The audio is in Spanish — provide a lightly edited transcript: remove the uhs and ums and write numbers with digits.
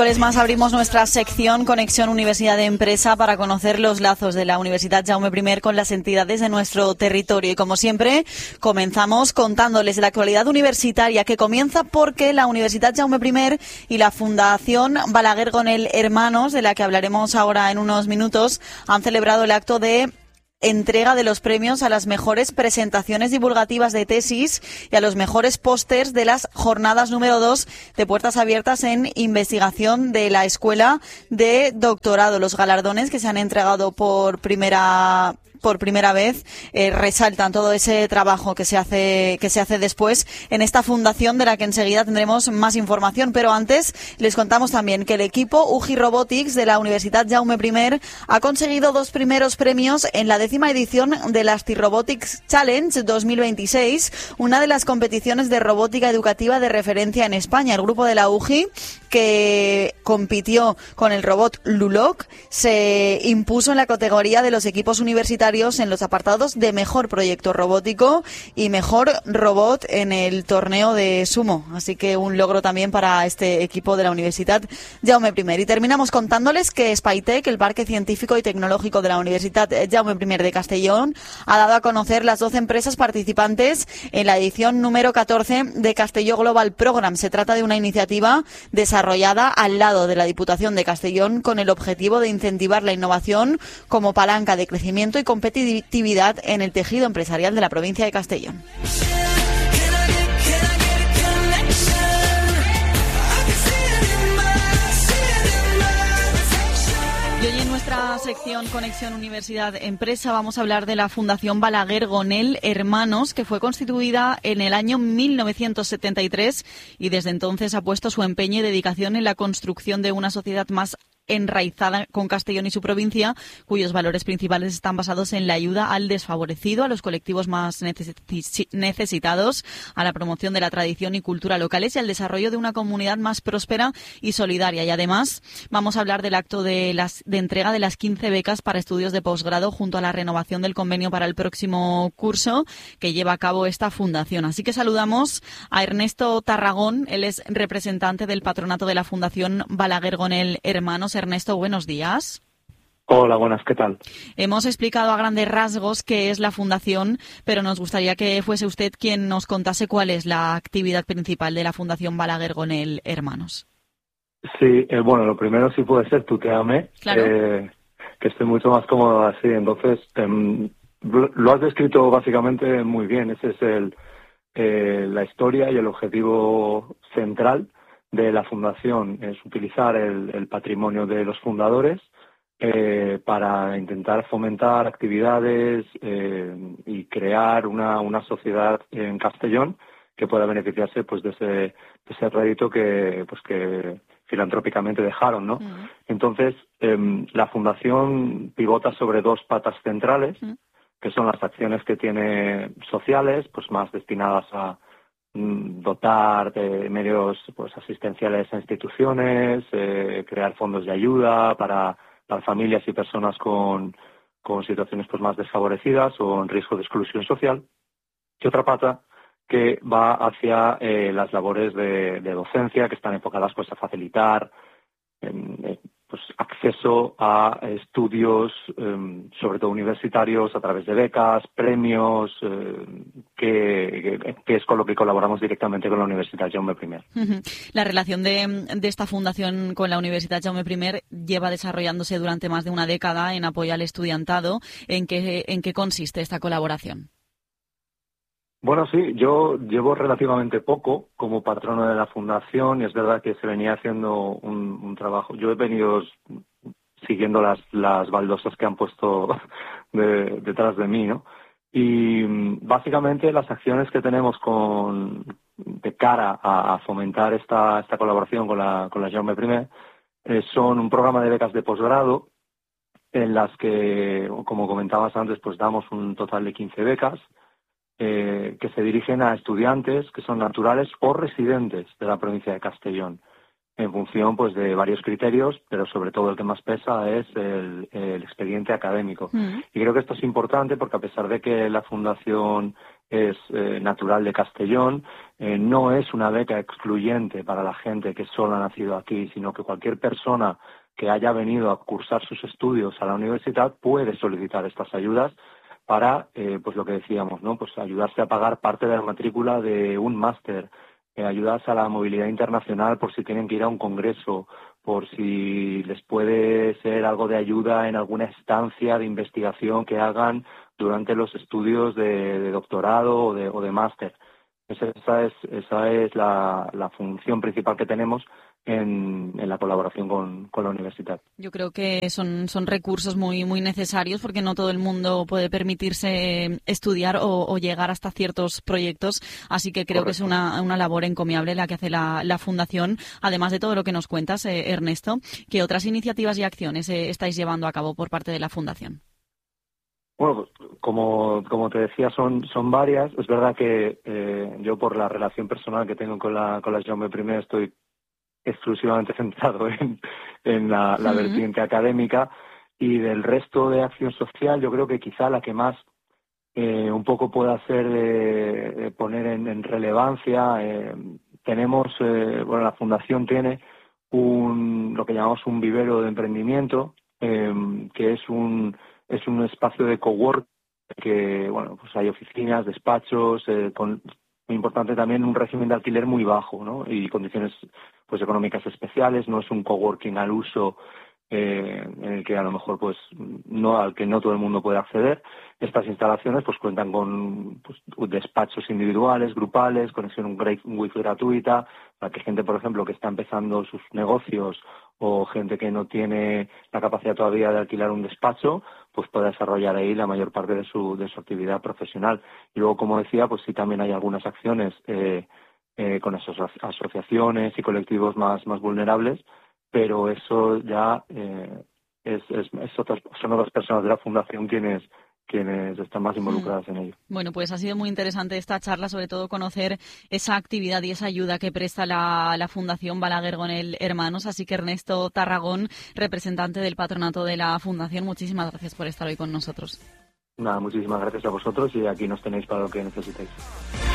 Vez más abrimos nuestra sección Conexión Universidad de Empresa para conocer los lazos de la Universidad Jaume I con las entidades de nuestro territorio. Y como siempre, comenzamos contándoles de la actualidad universitaria, que comienza porque la Universidad Jaume I y la Fundación Balaguer Gonel Hermanos, de la que hablaremos ahora en unos minutos, han celebrado el acto de entrega de los premios a las mejores presentaciones divulgativas de tesis y a los mejores pósters de las jornadas número 2 de Puertas Abiertas en Investigación de la Escuela de Doctorado. Los galardones que se han entregado por primera vez resaltan todo ese trabajo que se hace después en esta fundación, de la que enseguida tendremos más información. Pero antes les contamos también que el equipo UGI Robotics de la Universidad Jaume I ha conseguido 2 primeros premios en la 10ª edición del ASTI Robotics Challenge 2026, una de las competiciones de robótica educativa de referencia en España. El grupo de la UGI, que compitió con el robot Luloc, se impuso en la categoría de los equipos universitarios en los apartados de mejor proyecto robótico y mejor robot en el torneo de sumo. Así que un logro también para este equipo de la Universidad Jaume I. Y terminamos contándoles que Spytec, el Parque Científico y Tecnológico de la Universidad Jaume I de Castellón, ha dado a conocer las 12 empresas participantes en la edición número 14 de Castelló Global Program. Se trata de una iniciativa desarrollada al lado de la Diputación de Castellón con el objetivo de incentivar la innovación como palanca de crecimiento y competitividad en el tejido empresarial de la provincia de Castellón. Y hoy en nuestra sección Conexión Universidad Empresa vamos a hablar de la Fundación Balaguer Gonel Hermanos, que fue constituida en el año 1973 y desde entonces ha puesto su empeño y dedicación en la construcción de una sociedad más enraizada con Castellón y su provincia, cuyos valores principales están basados en la ayuda al desfavorecido, a los colectivos más necesitados, a la promoción de la tradición y cultura locales y al desarrollo de una comunidad más próspera y solidaria. Y además vamos a hablar del acto de entrega de las 15 becas para estudios de posgrado, junto a la renovación del convenio para el próximo curso que lleva a cabo esta fundación. Así que saludamos a Ernesto Tarragón. Él es representante del patronato de la Fundación Balaguer Gonel Hermanos. Ernesto, buenos días. Hola, buenas, ¿qué tal? Hemos explicado a grandes rasgos qué es la fundación, pero nos gustaría que fuese usted quien nos contase cuál es la actividad principal de la Fundación Balaguer Gonel Hermanos. Sí, bueno, lo primero sí puede ser tuteame, claro. Que estoy mucho más cómodo así. Entonces, lo has descrito básicamente muy bien. Ese es la historia y el objetivo central de la fundación, es utilizar el patrimonio de los fundadores para intentar fomentar actividades y crear una sociedad en Castellón que pueda beneficiarse pues de ese rédito que filantrópicamente dejaron, ¿no? Uh-huh. Entonces, la fundación pivota sobre 2 patas centrales, uh-huh, que son las acciones que tiene sociales, pues más destinadas a dotar de medios pues asistenciales a instituciones, crear fondos de ayuda para familias y personas con situaciones pues más desfavorecidas o en riesgo de exclusión social, y otra pata que va hacia las labores de docencia, que están enfocadas pues a facilitar pues acceso a estudios, sobre todo universitarios, a través de becas, premios, que es con lo que colaboramos directamente con la Universidad Jaume I. La relación de esta fundación con la Universidad Jaume I lleva desarrollándose durante más de una década en apoyo al estudiantado. ¿En qué consiste esta colaboración? Bueno, sí, yo llevo relativamente poco como patrono de la fundación y es verdad que se venía haciendo un trabajo. Yo he venido siguiendo las baldosas que han puesto detrás de mí, ¿no? Y básicamente las acciones que tenemos de cara a fomentar esta colaboración con la Jaume I son un programa de becas de posgrado en las que, como comentabas antes, pues damos un total de 15 becas. Que se dirigen a estudiantes que son naturales o residentes de la provincia de Castellón, en función pues de varios criterios, pero sobre todo el que más pesa es el expediente académico. Y creo que esto es importante porque, a pesar de que la fundación es natural de Castellón. No es una beca excluyente para la gente que solo ha nacido aquí, sino que cualquier persona que haya venido a cursar sus estudios a la universidad puede solicitar estas ayudas para, pues lo que decíamos, ¿no? Pues ayudarse a pagar parte de la matrícula de un máster, ayudarse a la movilidad internacional por si tienen que ir a un congreso, por si les puede ser algo de ayuda en alguna estancia de investigación que hagan durante los estudios de doctorado o de máster. Esa es la función principal que tenemos en la colaboración con la universidad. Yo creo que son recursos muy necesarios porque no todo el mundo puede permitirse estudiar o llegar hasta ciertos proyectos, así que creo Correcto. Que es una labor encomiable la que hace la Fundación, además de todo lo que nos cuentas, Ernesto. ¿Qué otras iniciativas y acciones estáis llevando a cabo por parte de la Fundación? Bueno, pues, como te decía, son varias. Es verdad que yo, por la relación personal que tengo con la Jaume I, estoy exclusivamente centrado en la vertiente académica, y del resto de acción social yo creo que quizá la que más un poco pueda ser de poner en relevancia, tenemos, la Fundación tiene lo que llamamos un vivero de emprendimiento, que es un espacio de cowork que, bueno, pues hay oficinas, despachos, muy importante también un régimen de alquiler muy bajo, ¿no? Y condiciones pues económicas especiales. No es un coworking al uso en el que a lo mejor al que no todo el mundo puede acceder. Estas instalaciones pues cuentan con despachos individuales, grupales, conexión wifi gratuita, para que gente, por ejemplo, que está empezando sus negocios o gente que no tiene la capacidad todavía de alquilar un despacho, pues pueda desarrollar ahí la mayor parte de su actividad profesional. Y luego, como decía, pues sí, también hay algunas acciones con esas asociaciones y colectivos más vulnerables, pero eso ya son otras personas de la Fundación quienes están más involucradas en ello. Bueno, pues ha sido muy interesante esta charla, sobre todo conocer esa actividad y esa ayuda que presta la Fundación Balaguer Gonel Hermanos. Así que, Ernesto Tarragón, representante del patronato de la Fundación, muchísimas gracias por estar hoy con nosotros. Nada, muchísimas gracias a vosotros, y aquí nos tenéis para lo que necesitéis.